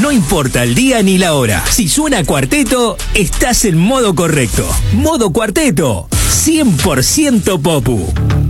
No importa el día ni la hora. Si suena Cuarteto, estás en modo correcto. Modo Cuarteto, 100% Popu.